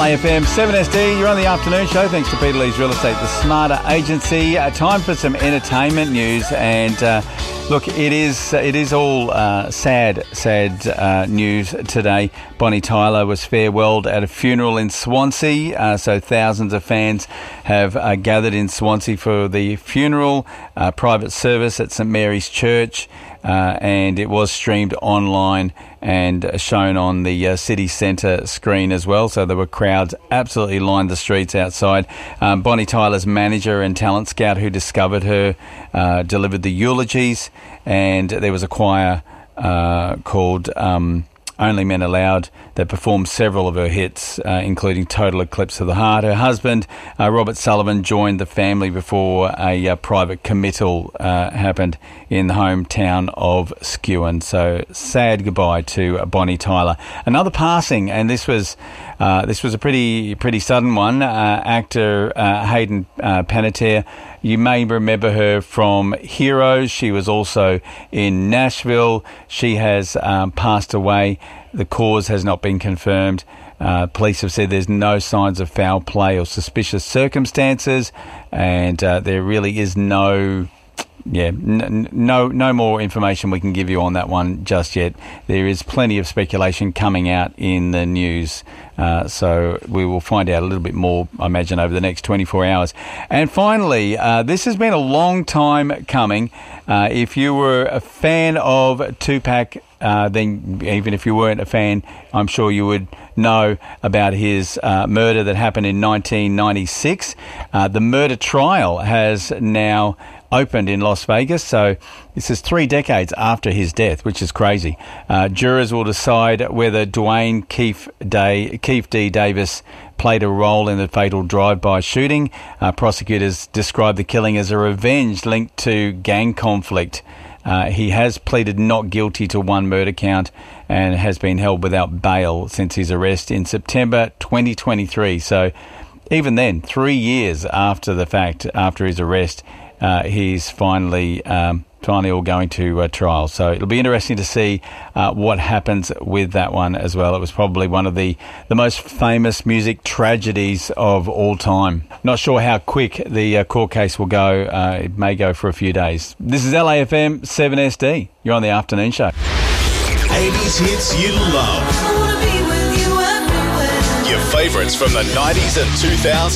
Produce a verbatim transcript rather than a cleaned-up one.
A F M seven S D. You're on the afternoon show. Thanks to Peter Lee's Real Estate, the Smarter Agency. Uh, time for some entertainment news. And uh, look, it is it is all uh, sad, sad uh, news today. Bonnie Tyler was farewelled at a funeral in Swansea. Uh, so thousands of fans have uh, gathered in Swansea for the funeral, uh, private service at St Mary's Church. Uh, and it was streamed online and shown on the uh, city centre screen as well. So there were crowds absolutely lined the streets outside. Um, Bonnie Tyler's manager and talent scout who discovered her uh, delivered the eulogies, and there was a choir uh, called Um, Only Men Allowed that performed several of her hits, uh, including Total Eclipse of the Heart. Her husband, uh, Robert Sullivan, joined the family before a uh, private committal uh, happened in the hometown of Skewen. So sad goodbye to uh, Bonnie Tyler. Another passing, and this was uh, this was a pretty pretty sudden one. Uh, actor uh, Hayden uh, Panettiere. You may remember her from Heroes. She was also in Nashville. She has um, passed away. The cause has not been confirmed. Uh, police have said there's no signs of foul play or suspicious circumstances, and uh, there really is no... Yeah, n- no no more information we can give you on that one just yet. There is plenty of speculation coming out in the news, uh, so we will find out a little bit more, I imagine, over the next twenty-four hours. And finally, uh, this has been a long time coming. Uh, if you were a fan of Tupac, uh, then even if you weren't a fan, I'm sure you would know about his uh, murder that happened in nineteen ninety-six. Uh, the murder trial has now opened in Las Vegas, so this is three decades after his death, which is crazy. Uh, jurors will decide whether Dwayne Keefe, Day, Keefe D. Davis played a role in the fatal drive-by shooting. Uh, prosecutors describe the killing as a revenge linked to gang conflict. Uh, he has pleaded not guilty to one murder count and has been held without bail since his arrest in September twenty twenty-three. So even then, three years after the fact, after his arrest, Uh, he's finally um, finally all going to uh, trial. So it'll be interesting to see uh, what happens with that one as well. It was probably one of the, the most famous music tragedies of all time. Not sure how quick the uh, court case will go. Uh, it may go for a few days. This is L A F M seven S D. You're on the afternoon show. eighties hits you love. Your favourites from the nineties and two thousands.